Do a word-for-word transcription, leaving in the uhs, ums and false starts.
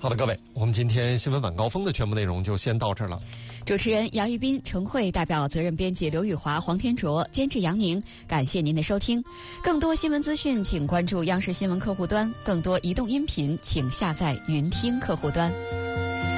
好的，各位，我们今天新闻晚高峰的全部内容就先到这儿了。 主持人杨玉斌、程慧，代表责任编辑刘宇华、黄天卓，监制杨宁。感谢您的收听。更多新闻资讯，请关注央视新闻客户端；更多移动音频，请下载云听客户端。